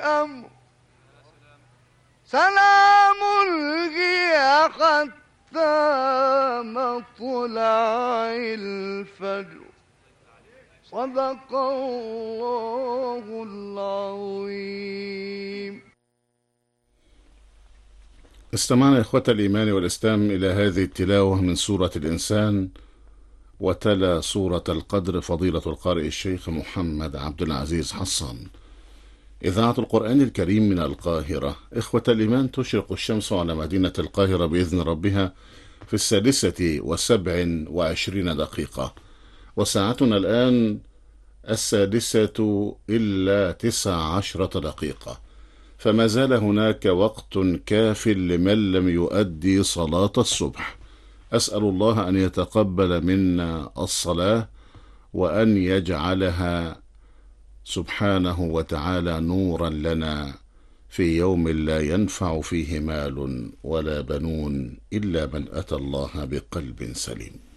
أمر سلام هي حتى مطلع الفجر صدق الله العظيم. استمعنا إخوة الإيمان والإسلام إلى هذه التلاوة من سورة الإنسان، وتلا سورة القدر فضيلة القارئ الشيخ محمد عبد العزيز حسان. إذاعة القرآن الكريم من القاهرة. إخوة الإيمان، تشرق الشمس على مدينة القاهرة بإذن ربها في 26:20، وساعتنا الآن 6:19، فما زال هناك وقت كاف لمن لم يؤدي صلاة الصبح. أسأل الله أن يتقبل منا الصلاة، وأن يجعلها سبحانه وتعالى نورا لنا في يوم لا ينفع فيه مال ولا بنون إلا من أتى الله بقلب سليم.